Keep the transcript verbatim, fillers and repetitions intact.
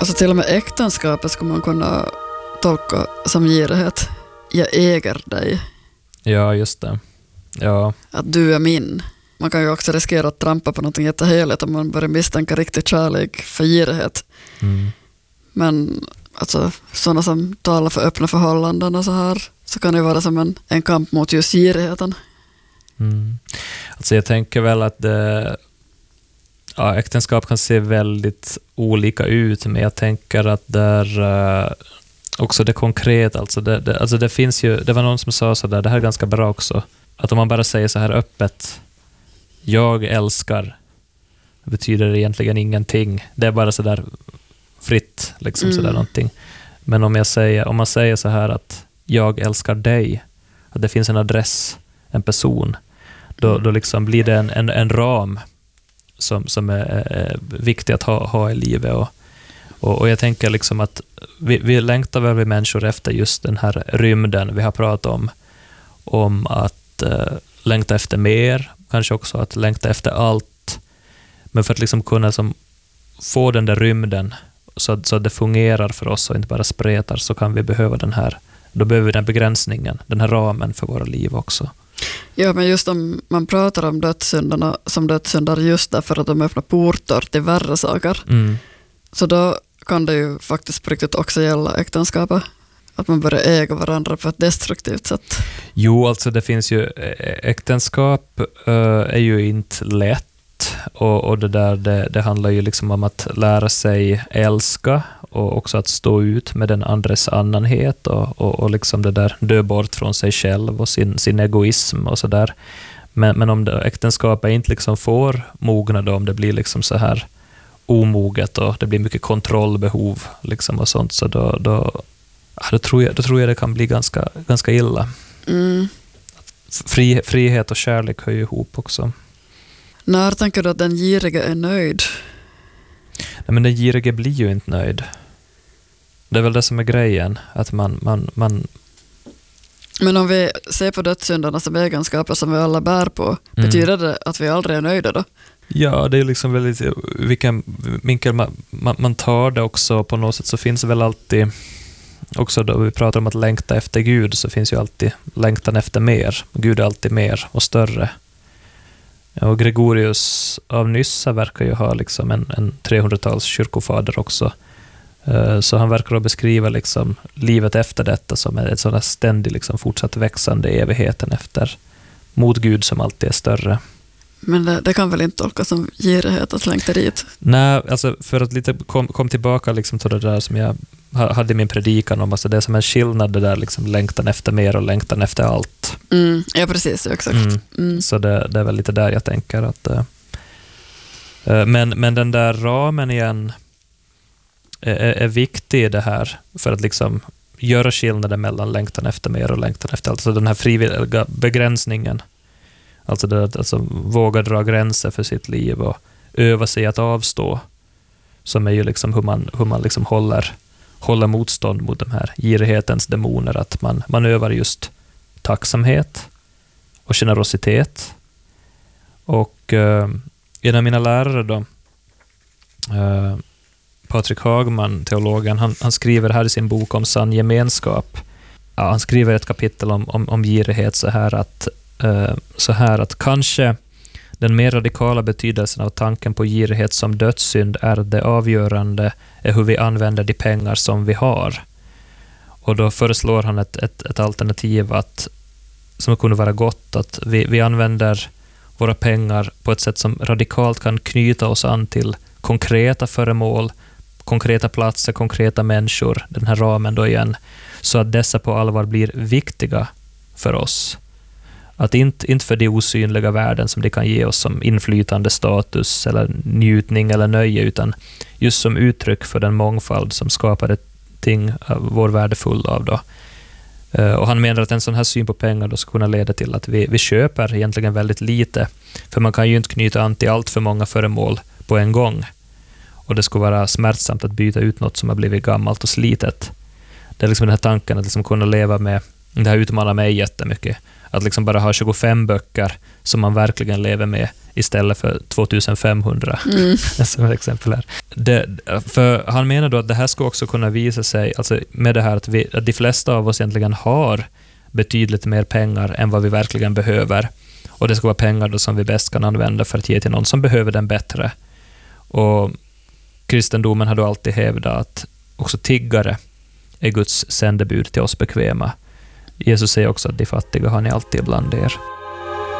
Alltså till och med äktenskapet skulle man kunna tolka som girighet. Jag äger dig. Ja, just det. Ja. Att du är min. Man kan ju också riskera att trampa på något jätteheligt om man börjar misstänka riktigt kärlek för girighet. Mm. Men alltså, sådana som talar för öppna förhållanden och så här, så kan det vara som en, en kamp mot just girigheten. Mm. Alltså jag tänker väl att det, ja, äktenskap kan se väldigt olika ut, men jag tänker att där uh, också det konkret, alltså det, det, alltså det finns ju, det var någon som sa så där, det här är ganska bra också, att om man bara säger så här öppet, jag älskar, det betyder egentligen ingenting, det är bara så där fritt liksom, mm. så där någonting. Men om jag säger, om man säger så här att jag älskar dig, att det finns en adress, en person, då, då liksom blir det en, en, en ram som, som är, är viktig att ha, ha i livet. Och, och, och jag tänker liksom att vi, vi längtar väl vi människor efter just den här rymden vi har pratat om, om att uh, längta efter mer, kanske också att längta efter allt, men för att liksom kunna som, få den där rymden så, så att det fungerar för oss och inte bara spretar, så kan vi behöva den här, då behöver vi den begränsningen, den här ramen för våra liv också. Ja, men just om man pratar om dödssyndarna som dödssyndar just därför att de öppnar portar till värre saker, mm. så då kan det ju faktiskt på riktigt också gälla äktenskapet. Att man börjar äga varandra på ett destruktivt sätt. Jo, alltså det finns ju, äktenskap äh, är ju inte lätt. Och, och det där det, det handlar ju liksom om att lära sig älska och också att stå ut med den andres annanhet och, och, och liksom det där dö bort från sig själv och sin, sin egoism och så där. Men, men om det, äktenskapet inte liksom får mogna då, om det blir liksom så här omoget och det blir mycket kontrollbehov liksom och sånt, så då, då, då, tror, jag, då tror jag det kan bli ganska, ganska illa. Mm. Fri, frihet och kärlek hör ju ihop också. När tänker du att den girige är nöjd? Nej, men den girige blir ju inte nöjd. Det är väl det som är grejen. Att man, man, man... Men om vi ser på dödssyndarna som egenskaper som vi alla bär på, mm. betyder det att vi aldrig är nöjda då? Ja, det är liksom väldigt, vilken vinkel man, man, man tar det också. På något sätt så finns det väl alltid, också då vi pratar om att längta efter Gud, så finns ju alltid längtan efter mer. Gud är alltid mer och större. Och Gregorius av Nyssa verkar ju ha liksom en, en trehundratals kyrkofader också. Så han verkar att beskriva liksom livet efter detta som ett sådant ständigt liksom fortsatt växande evigheten efter, mot Gud som alltid är större. Men det, det kan väl inte tolkas som girighet att längta dit? Nej, alltså för att lite kom, kom tillbaka liksom till det där som jag hade i min predikan om, alltså det är som en skillnad det där liksom längtan efter mer och längtan efter allt. Mm, ja, precis, exakt. Mm. Mm. Så det, det är väl lite där jag tänker att uh, men, men den där ramen igen är, är viktig i det här för att liksom göra skillnaden mellan längtan efter mer och längtan efter allt. Alltså den här frivilliga begränsningen. Alltså, det, alltså våga dra gränser för sitt liv och öva sig att avstå, som är ju liksom hur man, hur man liksom håller, håller motstånd mot de här girighetens demoner, att man, man övar just tacksamhet och generositet. Och uh, en av mina lärare då, uh, Patrik Hagman, teologen, han, han skriver här i sin bok om sann gemenskap. Ja, han skriver ett kapitel om, om, om girighet så här att så här att kanske den mer radikala betydelsen av tanken på girighet som dödssynd är det avgörande är hur vi använder de pengar som vi har. Och då föreslår han ett, ett, ett alternativ att, som kunde vara gott, att vi, vi använder våra pengar på ett sätt som radikalt kan knyta oss an till konkreta föremål, konkreta platser, konkreta människor, den här ramen då igen, så att dessa på allvar blir viktiga för oss. Att inte, inte för de osynliga värden som det kan ge oss som inflytande, status eller njutning eller nöje, utan just som uttryck för den mångfald som skapar ett ting vår värdefull av då. Och han menar att en sån här syn på pengar då ska kunna leda till att vi, vi köper egentligen väldigt lite, för man kan ju inte knyta an till allt för många föremål på en gång. Och det skulle vara smärtsamt att byta ut något som har blivit gammalt och slitet. Det är liksom den här tanken att liksom kunna leva med, det här utmanar mig jättemycket, att liksom bara ha tjugofem böcker som man verkligen lever med istället för tvåtusenfemhundra mm. som ett exempel här. Det, för han menar då att det här ska också kunna visa sig, alltså med det här att, vi, att de flesta av oss egentligen har betydligt mer pengar än vad vi verkligen behöver, och det ska vara pengar då som vi bäst kan använda för att ge till någon som behöver den bättre. Och kristendomen har då alltid hävdat att också tiggare är Guds sändebud till oss bekväma. Jesus säger också att de fattiga har ni alltid bland er.